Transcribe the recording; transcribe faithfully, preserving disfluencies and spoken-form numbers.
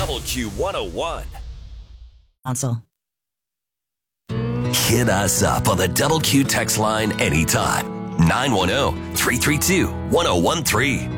Double Q one oh one. Console. Hit us up on the Double Q text line anytime. nine one zero, three three two, one zero one three.